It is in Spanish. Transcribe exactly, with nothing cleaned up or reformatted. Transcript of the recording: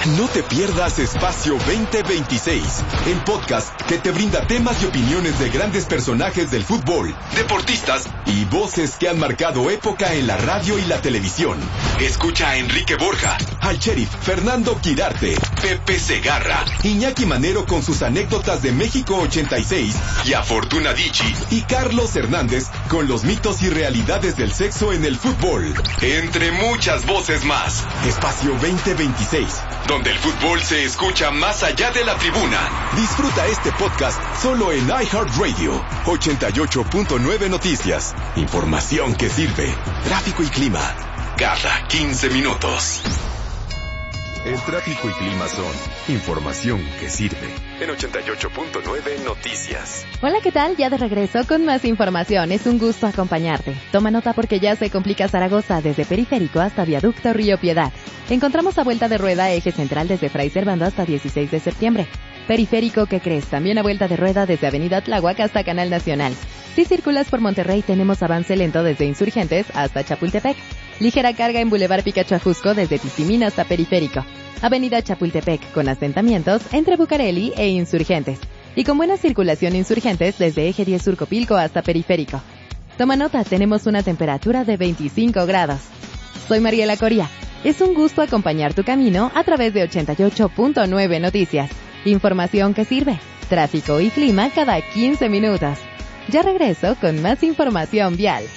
No te pierdas Espacio veinte veintiséis, el podcast que te brinda temas y opiniones de grandes personajes del fútbol, deportistas y voces que han marcado época en la radio y la televisión. Escucha a Enrique Borja, al sheriff Fernando Quirarte, Pepe Segarra, Iñaki Manero con sus anécdotas de México ochenta y seis y a Fortuna Dicci y Carlos Hernández con los mitos y realidades del sexo en el fútbol. Entre muchas voces más. Espacio veinte veintiséis, donde el fútbol se escucha más allá de la tribuna. Disfruta este podcast solo en iHeartRadio. ochenta y ocho punto nueve Noticias. Información que sirve. Tráfico y clima. Cada quince minutos. El tráfico y clima son información que sirve. En ochenta y ocho punto nueve Noticias. Hola, ¿qué tal? Ya de regreso con más información. Es un gusto acompañarte. Toma nota porque ya se complica Zaragoza desde Periférico hasta Viaducto Río Piedad. Encontramos a vuelta de rueda eje central desde Fray Servando hasta dieciséis de septiembre. Periférico, ¿qué crees? También a vuelta de rueda desde Avenida Tláhuac hasta Canal Nacional. Si circulas por Monterrey, tenemos avance lento desde Insurgentes hasta Chapultepec. Ligera carga en Boulevard Picacho Ajusco desde Tizimín hasta Periférico. Avenida Chapultepec con asentamientos entre Bucareli e Insurgentes. Y con buena circulación Insurgentes desde Eje diez Sur Copilco hasta Periférico. Toma nota, tenemos una temperatura de veinticinco grados. Soy Mariela Coria. Es un gusto acompañar tu camino a través de ochenta y ocho punto nueve Noticias. Información que sirve. Tráfico y clima cada quince minutos. Ya regreso con más información vial.